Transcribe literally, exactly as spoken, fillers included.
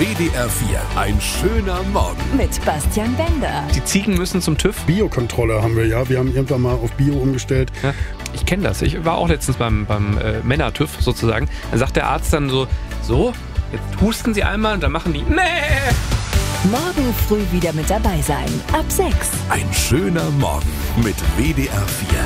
W D R vier. Ein schöner Morgen. Mit Bastian Bender. Die Ziegen müssen zum TÜV. Biokontrolle haben wir ja. Wir haben irgendwann mal auf Bio umgestellt. Ja, ich kenne das. Ich war auch letztens beim, beim äh, Männer-TÜV sozusagen. Da sagt der Arzt dann so, so, jetzt husten Sie einmal und dann machen die, nee. Morgen früh wieder mit dabei sein. Ab sechs. Ein schöner Morgen mit W D R vier.